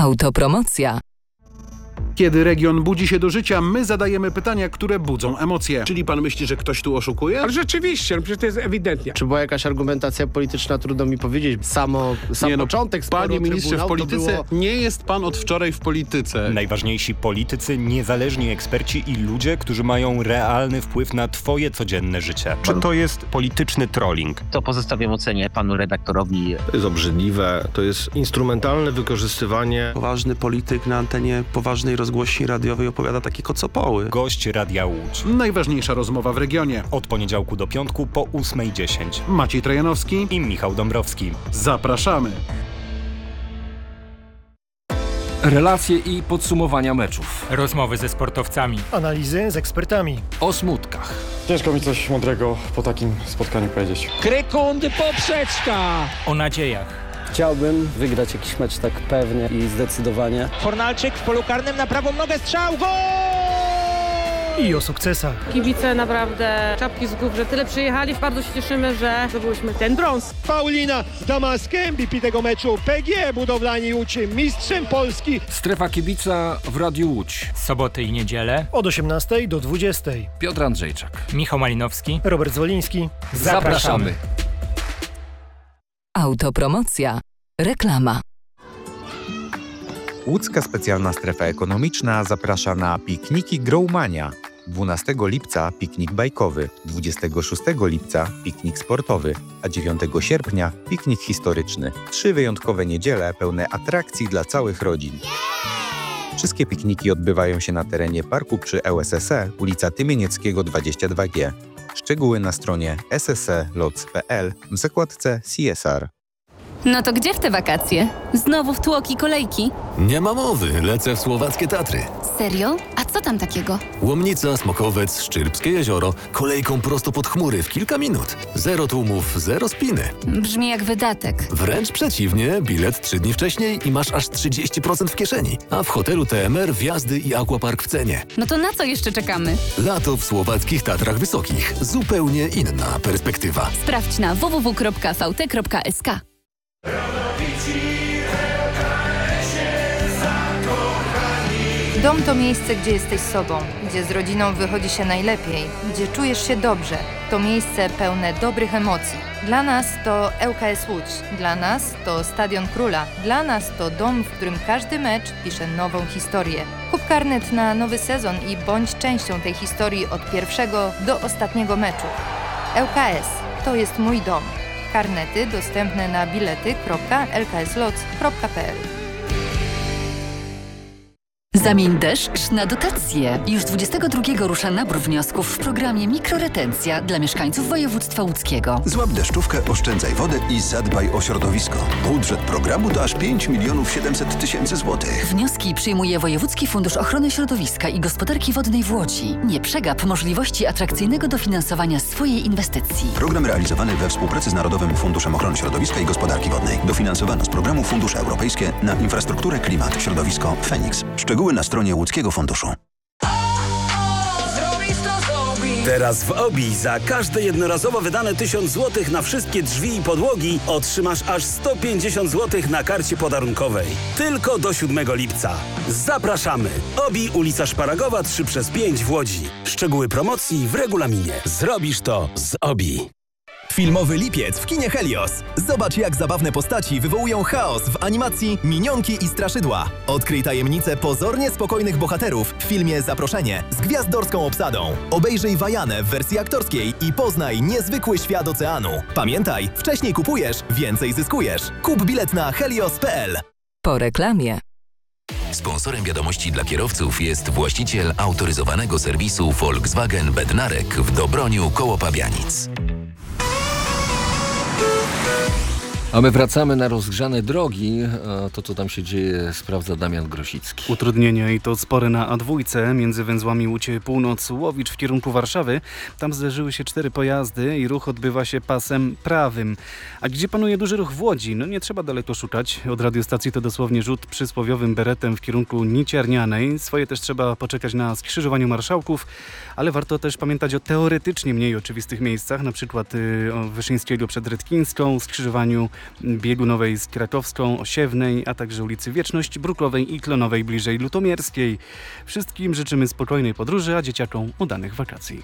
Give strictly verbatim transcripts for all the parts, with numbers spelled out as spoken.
Autopromocja. Kiedy region budzi się do życia, my zadajemy pytania, które budzą emocje. Czyli pan myśli, że ktoś tu oszukuje? Ale rzeczywiście, no przecież to jest ewidentnie. Czy była jakaś argumentacja polityczna, trudno mi powiedzieć. Samo, sam nie, no, początek sporu Panie ministrze, w polityce było... nie jest pan od wczoraj w polityce. Najważniejsi politycy, niezależni eksperci i ludzie, którzy mają realny wpływ na twoje codzienne życie. Czy to jest polityczny trolling? To pozostawiam ocenie panu redaktorowi. To jest obrzydliwe, to jest instrumentalne wykorzystywanie. Poważny polityk na antenie poważnej rozgłośni radiowej opowiada takie kocopoły. Gość Radia Łódź. Najważniejsza rozmowa w regionie. Od poniedziałku do piątku po ósmej dziesięć. Maciej Trojanowski i Michał Dąbrowski. Zapraszamy. Relacje i podsumowania meczów. Rozmowy ze sportowcami. Analizy z ekspertami. O smutkach. Ciężko mi coś mądrego po takim spotkaniu powiedzieć. Krykundy poprzeczka. O nadziejach. Chciałbym wygrać jakiś mecz tak pewnie i zdecydowanie. Fornalczyk w polu karnym na prawą nogę, strzał, gol! I o sukcesach. Kibice naprawdę czapki z głów, że tyle przyjechali. Bardzo się cieszymy, że zdobyliśmy ten brąz. Paulina Damask, M V P tego meczu. P G Budowlani Łódź, mistrzem Polski. Strefa kibica w Radiu Łódź. Soboty i niedzielę. Od osiemnastej do dwudziestej. Piotr Andrzejczak. Michał Malinowski. Robert Zwoliński. Zapraszamy. Zapraszamy. Autopromocja. Reklama. Łódzka Specjalna Strefa Ekonomiczna zaprasza na pikniki Growmania. dwunastego lipca piknik bajkowy, dwudziestego szóstego lipca piknik sportowy, a dziewiątego sierpnia piknik historyczny. Trzy wyjątkowe niedziele pełne atrakcji dla całych rodzin. Wszystkie pikniki odbywają się na terenie parku przy L S S E, ulica Tymienieckiego dwadzieścia dwa G. Szczegóły na stronie s s e lots kropka p l w zakładce C S R. No to gdzie w te wakacje? Znowu w tłoki kolejki? Nie ma mowy, lecę w słowackie Tatry. Serio? A co tam takiego? Łomnica, Smokowiec, Szczyrbskie jezioro, kolejką prosto pod chmury w kilka minut. Zero tłumów, zero spiny. Brzmi jak wydatek. Wręcz przeciwnie, bilet trzy dni wcześniej i masz aż trzydzieści procent w kieszeni. A w hotelu T M R wjazdy i aquapark w cenie. No to na co jeszcze czekamy? Lato w słowackich Tatrach Wysokich. Zupełnie inna perspektywa. Sprawdź na w w w kropka v t kropka s k. Dom to miejsce, gdzie jesteś sobą, gdzie z rodziną wychodzi się najlepiej, gdzie czujesz się dobrze. To miejsce pełne dobrych emocji. Dla nas to L K S Łódź, dla nas to Stadion Króla, dla nas to dom, w którym każdy mecz pisze nową historię. Kup karnet na nowy sezon i bądź częścią tej historii od pierwszego do ostatniego meczu. L K S to jest mój dom. Karnety dostępne na bilety kropka l k s lots kropka p l. Zamień deszcz na dotacje. Już dwudziestego drugiego rusza nabór wniosków w programie Mikroretencja dla mieszkańców województwa łódzkiego. Złap deszczówkę, oszczędzaj wodę i zadbaj o środowisko. Budżet programu to aż pięć milionów siedemset tysięcy złotych. Wnioski przyjmuje Wojewódzki Fundusz Ochrony Środowiska i Gospodarki Wodnej w Łodzi. Nie przegap możliwości atrakcyjnego dofinansowania swojej inwestycji. Program realizowany we współpracy z Narodowym Funduszem Ochrony Środowiska i Gospodarki Wodnej. Dofinansowano z programu Fundusze Europejskie na infrastrukturę, klimat, środowisko, Feniks. Szczegóły na stronie Łódzkiego Funduszu. Teraz w Obi za każde jednorazowo wydane tysiąc złotych na wszystkie drzwi i podłogi otrzymasz aż sto pięćdziesiąt złotych na karcie podarunkowej. Tylko do siódmego lipca. Zapraszamy! Obi, ulica Szparagowa trzy przez pięć w Łodzi. Szczegóły promocji w regulaminie. Zrobisz to z Obi. Filmowy lipiec w kinie Helios. Zobacz, jak zabawne postaci wywołują chaos w animacji Minionki i Straszydła. Odkryj tajemnicę pozornie spokojnych bohaterów w filmie Zaproszenie z gwiazdorską obsadą. Obejrzyj Wajanę w wersji aktorskiej i poznaj niezwykły świat oceanu. Pamiętaj, wcześniej kupujesz, więcej zyskujesz. Kup bilet na helios kropka p l. Po reklamie. Sponsorem wiadomości dla kierowców jest właściciel autoryzowanego serwisu Volkswagen Bednarek w Dobroniu koło Pabianic. A my wracamy na rozgrzane drogi. A to, co tam się dzieje, sprawdza Damian Grosicki. Utrudnienia i to spore na A dwa między węzłami Łódź Północ-Łowicz w kierunku Warszawy. Tam zderzyły się cztery pojazdy i ruch odbywa się pasem prawym. A gdzie panuje duży ruch w Łodzi? No nie trzeba daleko szukać. Od radiostacji to dosłownie rzut przysłowiowym beretem w kierunku Niciarnianej. Swoje też trzeba poczekać na skrzyżowaniu Marszałków, ale warto też pamiętać o teoretycznie mniej oczywistych miejscach, na przykład y, o Wyszyńskiego przed Redkińską, skrzyżowaniu Biegunowej z Krakowską, Osiewnej, a także ulicy Wieczność, Bruklowej i Klonowej bliżej Lutomierskiej. Wszystkim życzymy spokojnej podróży, a dzieciakom udanych wakacji.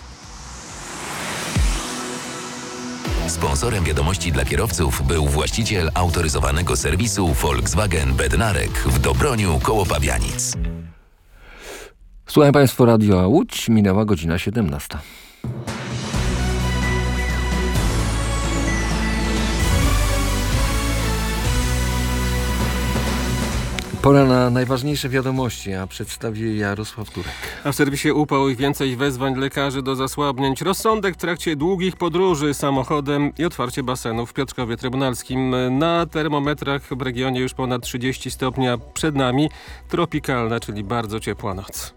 Sponsorem wiadomości dla kierowców był właściciel autoryzowanego serwisu Volkswagen Bednarek w Dobroniu koło Pabianic. Słuchają Państwo Radio Łódź, minęła godzina siedemnasta. Pora na najważniejsze wiadomości, a przedstawi je Jarosław Turek. A w serwisie Upał i więcej wezwań lekarzy do zasłabnięć, rozsądek w trakcie długich podróży samochodem i otwarcie basenów w Piotrkowie Trybunalskim. Na termometrach w regionie już ponad trzydzieści stopni, a przed nami tropikalna, czyli bardzo ciepła noc.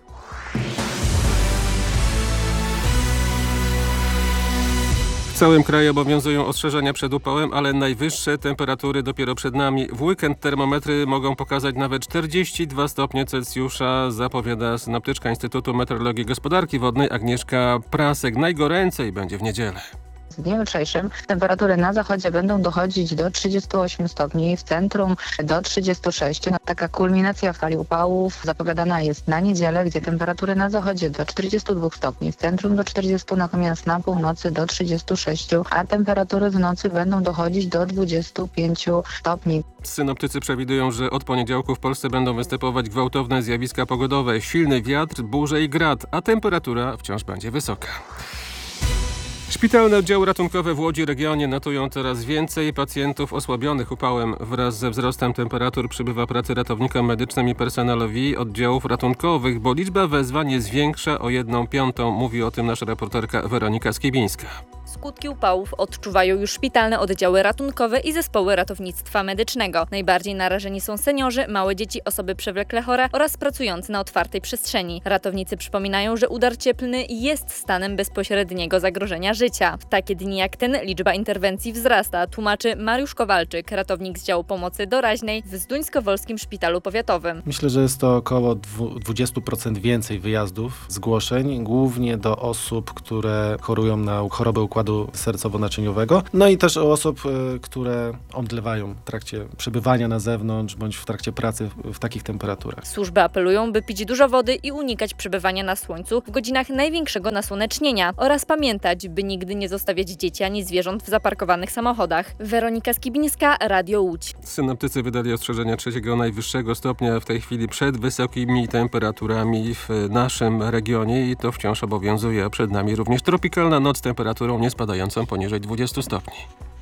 W całym kraju obowiązują ostrzeżenia przed upałem, ale najwyższe temperatury dopiero przed nami. W weekend termometry mogą pokazać nawet czterdzieści dwa stopnie Celsjusza, zapowiada synoptyczka Instytutu Meteorologii i Gospodarki Wodnej Agnieszka Prasek. Najgoręcej będzie w niedzielę. W dniu jutrzejszym temperatury na zachodzie będą dochodzić do trzydziestu ośmiu stopni, w centrum do trzydziestu sześciu. Taka kulminacja w fali upałów zapowiadana jest na niedzielę, gdzie temperatury na zachodzie do czterdziestu dwóch stopni, w centrum do czterdziestu, natomiast na północy do trzydziestu sześciu, a temperatury w nocy będą dochodzić do dwudziestu pięciu stopni. Synoptycy przewidują, że od poniedziałku w Polsce będą występować gwałtowne zjawiska pogodowe, silny wiatr, burze i grad, a temperatura wciąż będzie wysoka. Szpitalne oddziały ratunkowe w Łodzi regionie notują coraz więcej pacjentów osłabionych upałem. Wraz ze wzrostem temperatur przybywa pracy ratownikom medycznym i personelowi oddziałów ratunkowych, bo liczba wezwań jest większa o jedną piątą. Mówi o tym nasza reporterka Weronika Skibińska. Skutki upałów odczuwają już szpitalne oddziały ratunkowe i zespoły ratownictwa medycznego. Najbardziej narażeni są seniorzy, małe dzieci, osoby przewlekle chore oraz pracujący na otwartej przestrzeni. Ratownicy przypominają, że udar cieplny jest stanem bezpośredniego zagrożenia życia. W takie dni jak ten liczba interwencji wzrasta, tłumaczy Mariusz Kowalczyk, ratownik z działu pomocy doraźnej w Zduńskowolskim Szpitalu Powiatowym. Myślę, że jest to około dwadzieścia procent więcej wyjazdów, zgłoszeń, głównie do osób, które chorują na chorobę układu sercowo-naczyniowego, no i też o osób, y, które omdlewają w trakcie przebywania na zewnątrz bądź w trakcie pracy w, w takich temperaturach. Służby apelują, by pić dużo wody i unikać przebywania na słońcu w godzinach największego nasłonecznienia oraz pamiętać, by nigdy nie zostawiać dzieci ani zwierząt w zaparkowanych samochodach. Weronika Skibińska, Radio Łódź. Synoptycy wydali ostrzeżenia trzeciego najwyższego stopnia w tej chwili przed wysokimi temperaturami w naszym regionie i to wciąż obowiązuje, a przed nami również tropikalna noc z temperaturą nie spadającą poniżej dwudziestu stopni.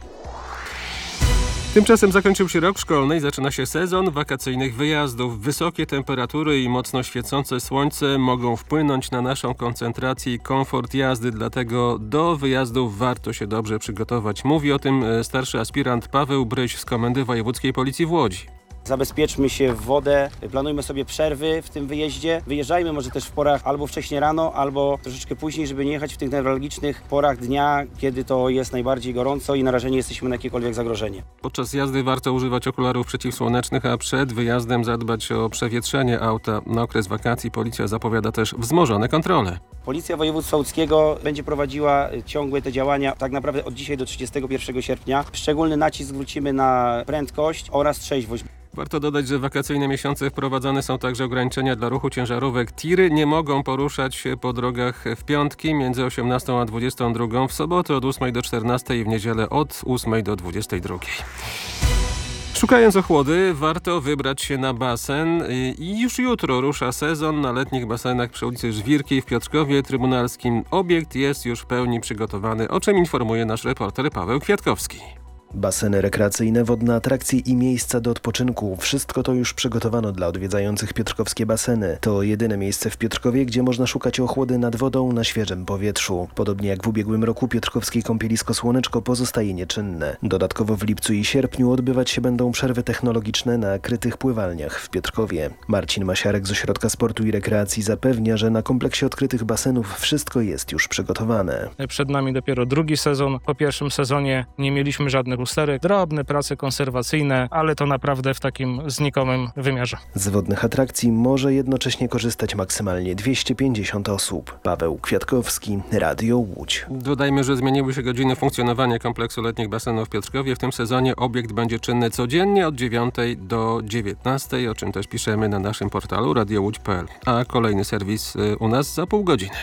Tymczasem zakończył się rok szkolny i zaczyna się sezon wakacyjnych wyjazdów. Wysokie temperatury i mocno świecące słońce mogą wpłynąć na naszą koncentrację i komfort jazdy, dlatego do wyjazdów warto się dobrze przygotować. Mówi o tym starszy aspirant Paweł Bryś z Komendy Wojewódzkiej Policji w Łodzi. Zabezpieczmy się w wodę, planujmy sobie przerwy w tym wyjeździe. Wyjeżdżajmy może też w porach albo wcześniej rano, albo troszeczkę później, żeby nie jechać w tych newralgicznych porach dnia, kiedy to jest najbardziej gorąco i narażeni jesteśmy na jakiekolwiek zagrożenie. Podczas jazdy warto używać okularów przeciwsłonecznych, a przed wyjazdem zadbać o przewietrzenie auta. Na okres wakacji policja zapowiada też wzmożone kontrole. Policja Województwa Łódzkiego będzie prowadziła ciągłe te działania tak naprawdę od dzisiaj do trzydziestego pierwszego sierpnia. Szczególny nacisk zwrócimy na prędkość oraz trzeźwość. Warto dodać, że w wakacyjne miesiące wprowadzane są także ograniczenia dla ruchu ciężarówek. Tiry nie mogą poruszać się po drogach w piątki między osiemnastą a dwudziestą drugą, w sobotę od ósmej do czternastej i w niedzielę od ósmej do dwudziestej drugiej. Szukając ochłody, warto wybrać się na basen i już jutro rusza sezon na letnich basenach przy ulicy Żwirkiej w Piotrkowie Trybunalskim. Obiekt jest już w pełni przygotowany, o czym informuje nasz reporter Paweł Kwiatkowski. Baseny rekreacyjne, wodne atrakcje i miejsca do odpoczynku. Wszystko to już przygotowano dla odwiedzających piotrkowskie baseny. To jedyne miejsce w Piotrkowie, gdzie można szukać ochłody nad wodą na świeżym powietrzu. Podobnie jak w ubiegłym roku piotrkowskie kąpielisko Słoneczko pozostaje nieczynne. Dodatkowo w lipcu i sierpniu odbywać się będą przerwy technologiczne na krytych pływalniach w Piotrkowie. Marcin Masiarek z Ośrodka Sportu i Rekreacji zapewnia, że na kompleksie odkrytych basenów wszystko jest już przygotowane. Przed nami dopiero drugi sezon. Po pierwszym sezonie nie mieliśmy żadnych lusterek, drobne prace konserwacyjne, ale to naprawdę w takim znikomym wymiarze. Z wodnych atrakcji może jednocześnie korzystać maksymalnie dwieście pięćdziesiąt osób. Paweł Kwiatkowski, Radio Łódź. Dodajmy, że zmieniły się godziny funkcjonowania kompleksu letnich basenów w Piotrkowie. W tym sezonie obiekt będzie czynny codziennie od dziewiątej do dziewiętnastej, o czym też piszemy na naszym portalu radio łódź kropka p l. A kolejny serwis u nas za pół godziny.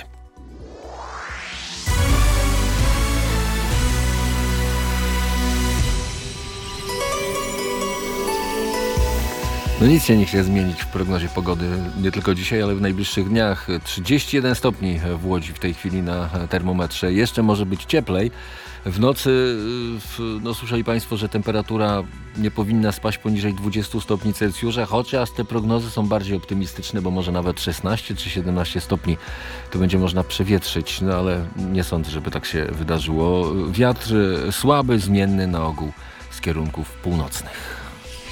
No nic się nie chce zmienić w prognozie pogody, nie tylko dzisiaj, ale w najbliższych dniach. trzydzieści jeden stopni w Łodzi w tej chwili na termometrze. Jeszcze może być cieplej. W nocy, no słyszeli Państwo, że temperatura nie powinna spaść poniżej dwudziestu stopni Celsjusza, chociaż te prognozy są bardziej optymistyczne, bo może nawet szesnaście czy siedemnaście stopni to będzie można przewietrzyć, no ale nie sądzę, żeby tak się wydarzyło. Wiatr słaby, zmienny na ogół z kierunków północnych.